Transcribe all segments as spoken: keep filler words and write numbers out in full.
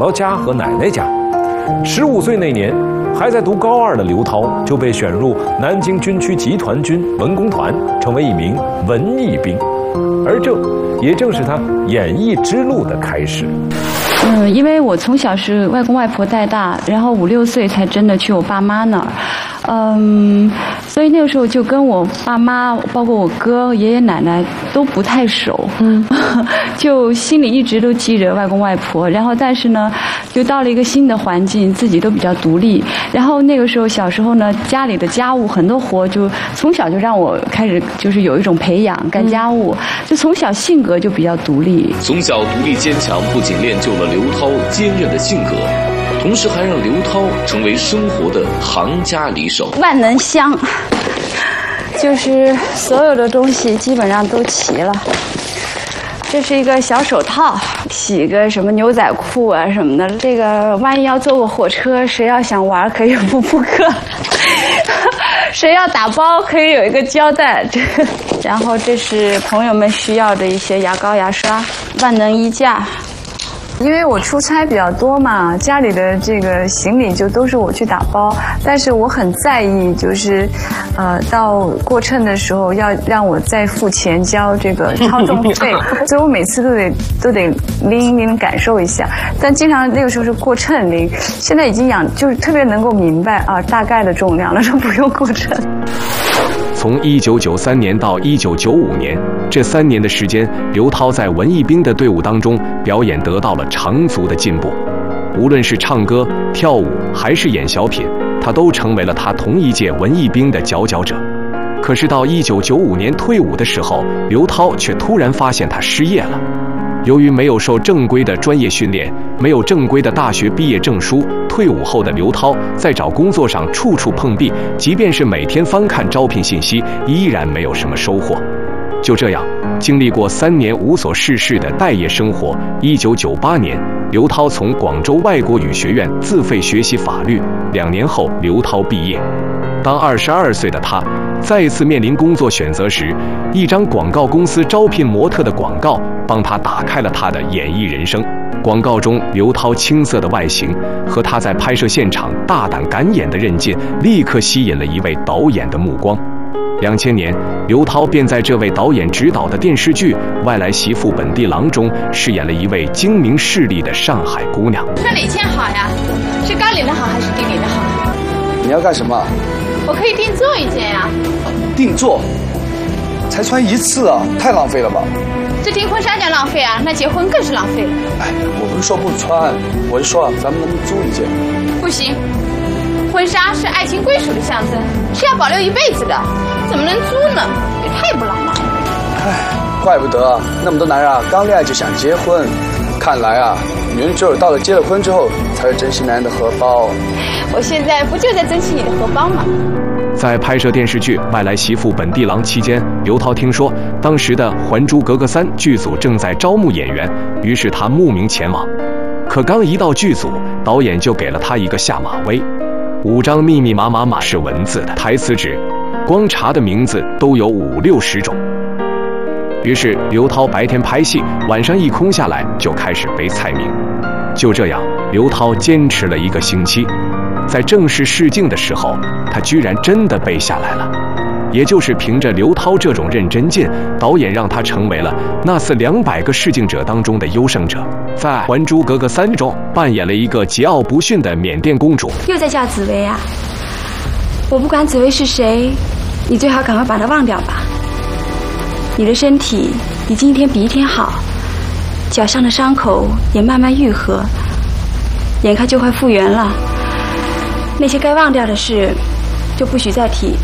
姥家和奶奶家。十五岁那年，还在读高二的刘涛就被选入南京军区集团军文工团，成为一名文艺兵，而这也正是他演艺之路的开始。 嗯，因为我从小是外公外婆带大，然后五六岁才真的去我爸妈那儿，嗯，所以那个时候就跟我爸妈，包括我哥、爷爷奶奶都不太熟，嗯，就心里一直都记着外公外婆，然后但是呢，就到了一个新的环境，自己都比较独立，然后那个时候小时候呢，家里的家务很多活就从小就让我开始就是有一种培养干家务，就从小性格就比较独立。 从小独立坚强，不仅练就了刘涛坚韧的性格，同时还让刘涛成为生活的行家里手。 万能箱，就是所有的东西基本上都齐了。这是一个小手套，洗个什么牛仔裤啊什么的。这个万一要坐过火车，谁要想玩可以补补课，谁要打包可以有一个胶带。这个，然后这是朋友们需要的一些牙膏、牙刷，万能衣架。 因为我出差比较多嘛，家里的这个行李就都是我去打包，但是我很在意，就是呃到过秤的时候要让我再付钱交这个超重费，所以我每次都得都得拎一拎感受一下。但经常那个时候是过秤拎，现在已经养就是特别能够明白啊大概的重量了，说不用过秤。 从一九九三年到一九九五年，这三年的时间，刘涛在文艺兵的队伍当中表演得到了长足的进步。无论是唱歌、跳舞，还是演小品，他都成为了他同一届文艺兵的佼佼者。可是到一九九五年退伍的时候，刘涛却突然发现他失业了。由于没有受正规的专业训练，没有正规的大学毕业证书，退伍后的刘涛在找工作上处处碰壁，即便是每天翻看招聘信息，依然没有什么收获。就这样，经历过三年无所事事的待业生活，一九九八年，刘涛从广州外国语学院自费学习法律，两年后，刘涛毕业。当二十二岁的他再一次面临工作选择时，一张广告公司招聘模特的广告帮他打开了他的演艺人生。广告中刘涛青涩的外形和他在拍摄现场大胆敢演的韧劲，立刻吸引了一位导演的目光。两千年，刘涛便在这位导演执导的电视剧《外来媳妇本地郎》中饰演了一位精明势利的上海姑娘。 穿哪件好呀？是高领的好还是低领的好？ 你要干什么？ 我可以定做一件呀。 定做？才穿一次啊，太浪费了吧？ 这订婚纱叫浪费啊，那结婚更是浪费了。 哎，我不是说不穿，我是说咱们能租一件。 不行，婚纱是爱情归属的象征，是要保留一辈子的，怎么能租呢？也太不浪漫了。 哎，怪不得那么多男人啊，刚恋爱就想结婚。看来啊，女人只有到了结了婚之后，才会珍惜男人的荷包。 我现在不就在珍惜你的荷包吗？ 在拍摄电视剧《外来媳妇本地郎》期间，刘涛听说当时的《还珠格格三》剧组正在招募演员，于是他慕名前往。可刚一到剧组，导演就给了他一个下马威，五张密密麻麻码是文字的台词纸，光查的名字都有五六十种。于是刘涛白天拍戏，晚上一空下来就开始背菜名。就这样，刘涛坚持了一个星期，在正式试镜的时候，他居然真的背下来了。也就是凭着刘涛这种认真劲，导演让他成为了那次两百个试镜者当中的优胜者。在《还珠格格三》中扮演了一个桀骜不驯的缅甸公主。 又在叫紫薇啊？我不管紫薇是谁，你最好赶快把她忘掉吧。你的身体已经一天比一天好，脚上的伤口也慢慢愈合，眼看就快复原了。那些该忘掉的事就不许再提。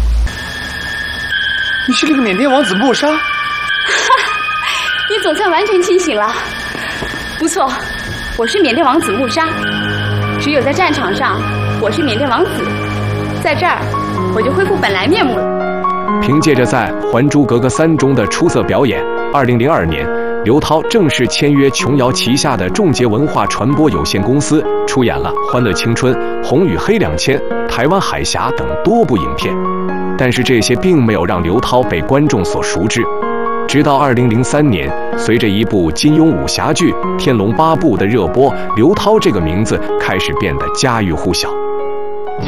你是那个缅甸王子穆莎？ 你总算完全清醒了。不错，我是缅甸王子穆莎。只有在战场上，我是缅甸王子，在这儿我就恢复本来面目了。 凭借着在《还珠格格三》中的出色表演，二零零二年，刘涛正式签约琼瑶旗下的众杰文化传播有限公司，出演了《欢乐青春》《红与黑两千》《台湾海峡》等多部影片。但是这些并没有让刘涛被观众所熟知。 直到二零零三年，随着一部金庸武侠剧《天龙八部》的热播，刘涛这个名字开始变得家喻户晓。